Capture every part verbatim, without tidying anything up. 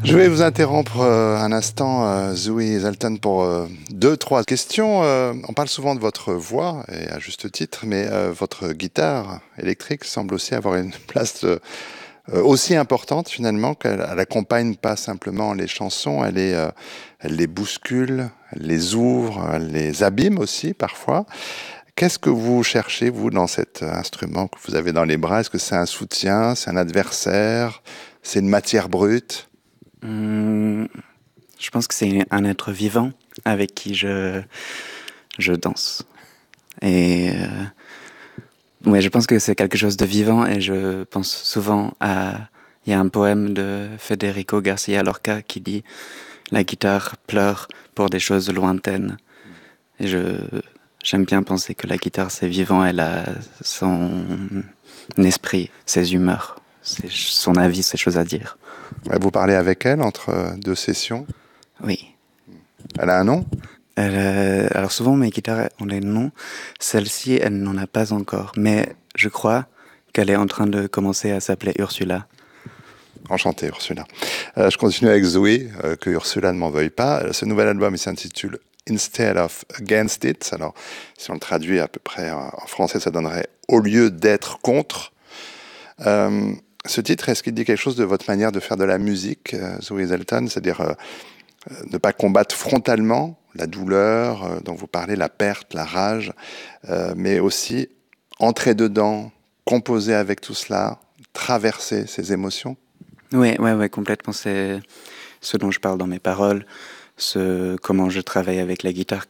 Je vais vous interrompre euh, un instant, euh, Zoé Zalton, pour euh, deux, trois questions. Euh, on parle souvent de votre voix, et à juste titre, mais euh, votre guitare électrique semble aussi avoir une place euh, aussi importante finalement, qu'elle elle accompagne pas simplement les chansons, elle, est, euh, elle les bouscule, elle les ouvre, elle les abîme aussi parfois. Qu'est-ce que vous cherchez, vous, dans cet instrument que vous avez dans les bras? Est-ce que c'est un soutien, c'est un adversaire, c'est une matière brute? Hum, je pense que c'est un être vivant avec qui je, je danse. Et euh, ouais, je pense que c'est quelque chose de vivant et je pense souvent à... Il y a un poème de Federico Garcia Lorca qui dit « La guitare pleure pour des choses lointaines ». Et je, j'aime bien penser que la guitare c'est vivant, elle a son esprit, ses humeurs, ses, son avis, ses choses à dire. Vous parlez avec elle entre deux sessions? Oui. Elle a un nom? Elle, euh, alors souvent mes guitares ont des noms, celle-ci elle n'en a pas encore, mais je crois qu'elle est en train de commencer à s'appeler Ursula. Enchanté Ursula. Euh, je continue avec Zoé, euh, que Ursula ne m'en veuille pas. Ce nouvel album il s'intitule Instead of Against It. Alors si on le traduit à peu près en français, ça donnerait au lieu d'être contre. Euh, ce titre, est-ce qu'il dit quelque chose de votre manière de faire de la musique, euh, Zoé Zalton, c'est-à-dire euh, ne pas combattre frontalement la douleur euh, dont vous parlez, la perte, la rage, euh, mais aussi entrer dedans, composer avec tout cela, traverser ces émotions? Oui, ouais, ouais, complètement. C'est ce dont je parle dans mes paroles, ce, comment je travaille avec la guitare,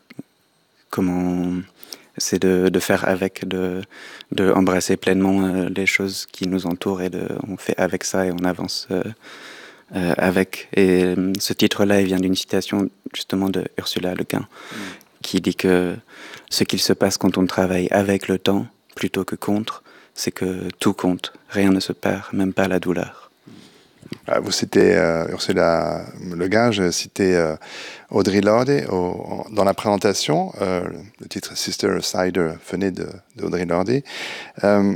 comment c'est de, de faire avec, de, de embrasser pleinement euh, les choses qui nous entourent et de, on fait avec ça et on avance euh, euh, avec. Et euh, ce titre-là, il vient d'une citation justement de Ursula Le Guin, mmh. qui dit que ce qu'il se passe quand on travaille avec le temps plutôt que contre, c'est que tout compte, rien ne se perd, même pas la douleur. Vous citez euh, Ursula Le Guin, je citais euh, Audre Lorde au, dans la présentation. Euh, le titre Sister Cider venait de, de Audre Lorde. Euh,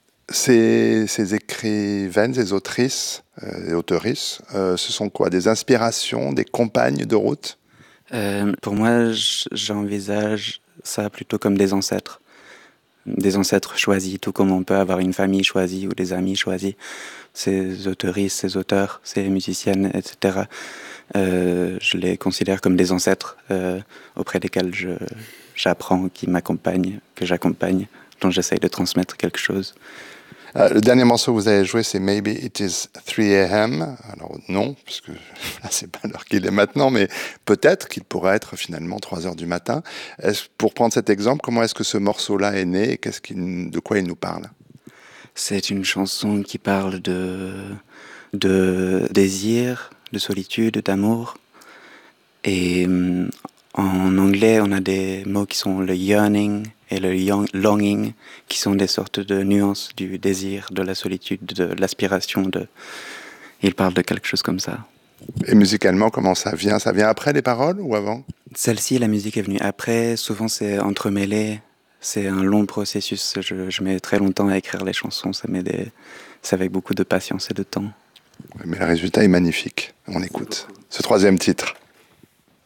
ces, ces écrivaines, ces autrices euh, et auteurices, euh, ce sont quoi? Des inspirations, des compagnes de route? euh, Pour moi, j'envisage ça plutôt comme des ancêtres. Des ancêtres choisis, tout comme on peut avoir une famille choisie ou des amis choisis. Ces autoristes, ces auteurs, ces musiciennes, et cetera. Euh, je les considère comme des ancêtres euh, auprès desquels je, j'apprends, qui m'accompagnent, que j'accompagne, dont j'essaye de transmettre quelque chose. Euh, le dernier morceau que vous avez joué, c'est Maybe It Is three a m. Alors non, parce que là, c'est pas l'heure qu'il est maintenant, mais peut-être qu'il pourrait être finalement trois heures du matin. Est-ce, pour prendre cet exemple, comment est-ce que ce morceau-là est né et qu'est-ce qu'il, de quoi il nous parle? C'est une chanson qui parle de, de désir, de solitude, d'amour. Et en anglais, on a des mots qui sont le yearning et le longing, qui sont des sortes de nuances du désir, de la solitude, de l'aspiration. De... Il parle de quelque chose comme ça. Et musicalement, comment ça vient? Ça vient après les paroles ou avant? Celle-ci, la musique est venue après. Souvent, c'est entremêlé. C'est un long processus. Je, je mets très longtemps à écrire les chansons. Ça met des... C'est avec beaucoup de patience et de temps. Mais le résultat est magnifique. On écoute ce troisième titre.